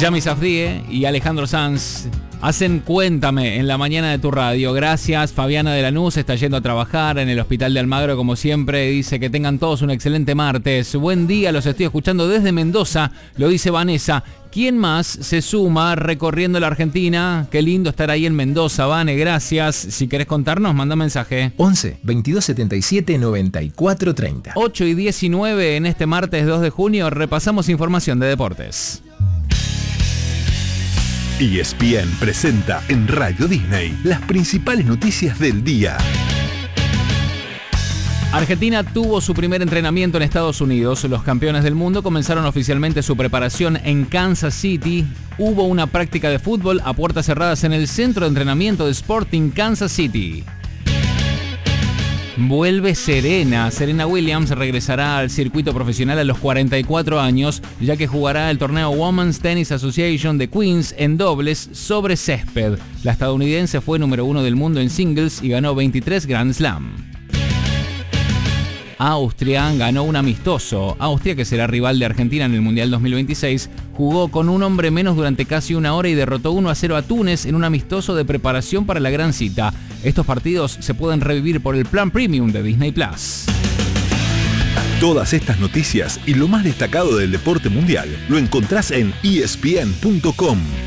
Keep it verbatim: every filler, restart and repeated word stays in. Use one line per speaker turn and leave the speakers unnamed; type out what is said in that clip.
Yami Safdie y Alejandro Sanz hacen Cuéntame en la mañana de tu radio. Gracias. Fabiana de Lanús está yendo a trabajar en el Hospital de Almagro como siempre. Dice que tengan todos un excelente martes. Buen día, los estoy escuchando desde Mendoza, lo dice Vanessa. ¿Quién más se suma recorriendo la Argentina? Qué lindo estar ahí en Mendoza, Vane, gracias. Si querés contarnos, manda mensaje.
once, veintidós setenta y siete, noventa y cuatro treinta.
ocho y diecinueve en este martes dos de junio. Repasamos información de deportes.
E S P N presenta en Radio Disney las principales noticias del día.
Argentina tuvo su primer entrenamiento en Estados Unidos. Los campeones del mundo comenzaron oficialmente su preparación en Kansas City. Hubo una práctica de fútbol a puertas cerradas en el centro de entrenamiento de Sporting Kansas City. Vuelve Serena. Serena Williams regresará al circuito profesional a los cuarenta y cuatro años, ya que jugará el torneo Women's Tennis Association de Queens en dobles sobre césped. La estadounidense fue número uno del mundo en singles y ganó veintitrés Grand Slam. Austria ganó un amistoso. Austria, que será rival de Argentina en el Mundial dos mil veintiséis, jugó con un hombre menos durante casi una hora y derrotó uno a cero a Túnez en un amistoso de preparación para la gran cita. Estos partidos se pueden revivir por el plan premium de Disney Plus.
Todas estas noticias y lo más destacado del deporte mundial lo encontrás en E S P N punto com.